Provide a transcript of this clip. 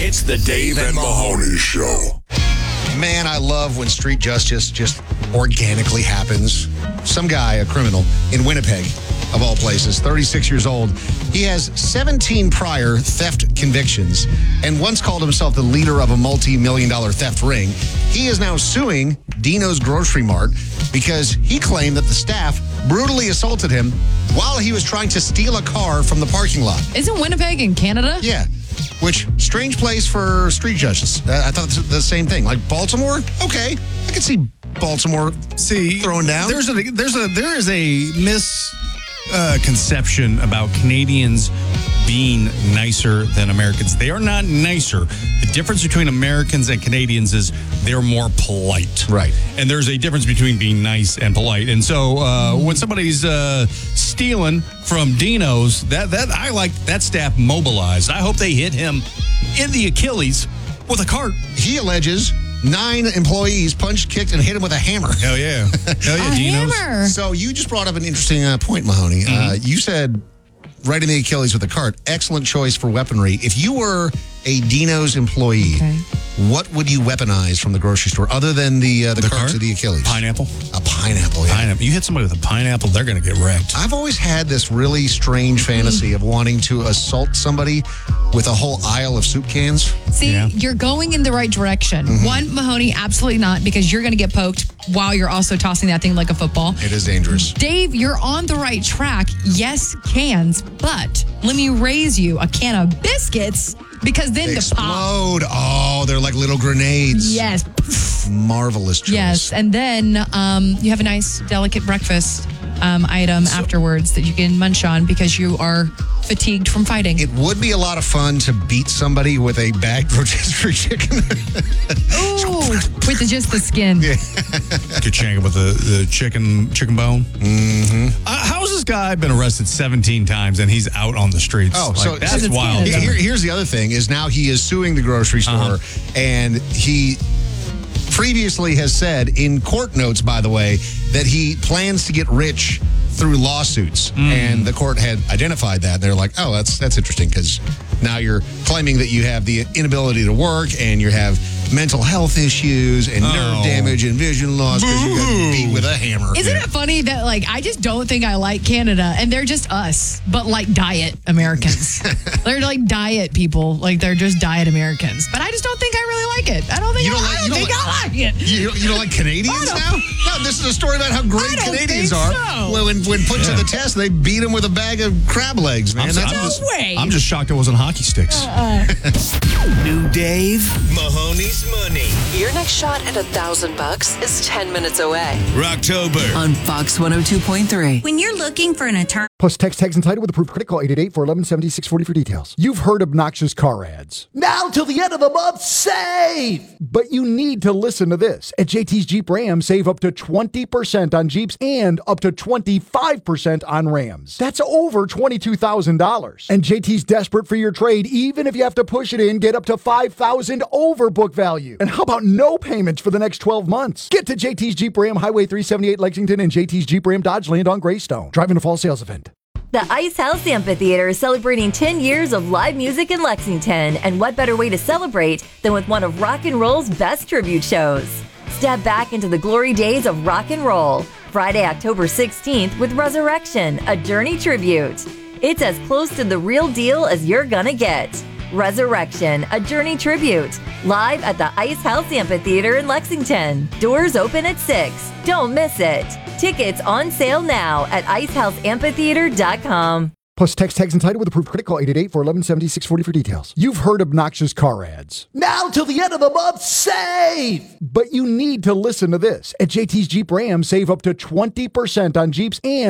It's the Dave and Mahoney Show. Man, I love when street justice just organically happens. Some guy, a criminal in Winnipeg, of all places, 36 years old. He has 17 prior theft convictions and once called himself the leader of a multi-million-dollar theft ring. He is now suing Dino's Grocery Mart because he claimed that the staff brutally assaulted him while he was trying to steal a car from the parking lot. Isn't Winnipeg in Canada? Yeah. Which, strange place for street justice. I thought the same thing. Like Baltimore? Okay. I could see Baltimore throwing down. There is a misconception about Canadians being nicer than Americans. They are not nicer. The difference between Americans and Canadians is they're more polite. Right. And there's a difference between being nice and polite. And so when somebody's stealing from Dino's, that I like that staff mobilized. I hope they hit him in the Achilles with a cart. He alleges 9 employees punched, kicked, and hit him with a hammer. Hell yeah. Hell yeah, A Dino's. hammer. So you just brought up an interesting point, Mahoney. You said right in the Achilles with a cart. Excellent choice for weaponry. If you were a Dino's employee, what would you weaponize from the grocery store other than the cart to the Achilles? Pineapple. A pineapple, yeah. Pineapple. You hit somebody with a pineapple, they're going to get wrecked. I've always had this really strange fantasy of wanting to assault somebody with a whole aisle of soup cans. See, Yeah. you're going in the right direction. One, Mahoney, absolutely not, because you're going to get poked while you're also tossing that thing like a football. It is dangerous. Dave, you're on the right track. Yes, cans, but let me raise you a can of biscuits because then the pop. Explode. Oh, they're like little grenades. Yes. Marvelous choice. Yes. And then you have a nice, delicate breakfast item afterwards that you can munch on because you are fatigued from fighting. It would be a lot of fun to beat somebody with a bagged rotisserie chicken. Ooh, with just the skin. Kachanga with the chicken bone. Mm-hmm. How's this guy been arrested 17 times and he's out on the streets? Oh, Like, so that's it's wild. Canada. Here's the other thing is now he is suing the grocery store and he previously has said in court notes, by the way, that he plans to get rich through lawsuits. And the court had identified that. They're like, oh, that's interesting because now you're claiming that you have the inability to work and you have mental health issues and nerve damage and vision loss because you got beat with a hammer. Isn't it funny that, like, I just don't think I like Canada and they're just us, but like diet Americans. They're like diet people. Like, they're just diet Americans. But I just don't think I really like it. I don't think I like it. You don't like Canadians now? No, this is a story about how great I don't Canadians think are. so. Well, when put to the test, they beat them with a bag of crab legs, man. I'm just shocked it wasn't hockey sticks. New Dave, Mahoney's Money. Your next shot at $1,000 is 10 minutes away. Rocktober. On Fox 102.3. When you're looking for an attorney. Plus, text tags and title with approved credit. Call 888-411-7640 for details. You've heard obnoxious car ads. Now till the end of the month, save! But you need to listen to this. At JT's Jeep Ram, save up to 20% on Jeeps and up to 25% on Rams. That's over $22,000. And JT's desperate for your trade, even if you have to push it in, get up to $5,000 over book value. And how about no payments for the next 12 months? Get to JT's Jeep Ram, Highway 378 Lexington, and JT's Jeep Ram Dodge Land on Greystone. Driving a fall sales event. The Ice House Amphitheater is celebrating 10 years of live music in Lexington, and what better way to celebrate than with one of rock and roll's best tribute shows? Step back into the glory days of rock and roll, Friday, October 16th with Resurrection, a Journey tribute. It's as close to the real deal as you're gonna get. Resurrection, a Journey tribute, live at the Ice House Amphitheater in Lexington. Doors open at 6. Don't miss it. Tickets on sale now at icehouseamphitheater.com. Plus, text tags and title with approved credit. Call 888-411-7640 for details. You've heard obnoxious car ads. Now till the end of the month, save! But you need to listen to this. At JT's Jeep Ram, save up to 20% on Jeeps and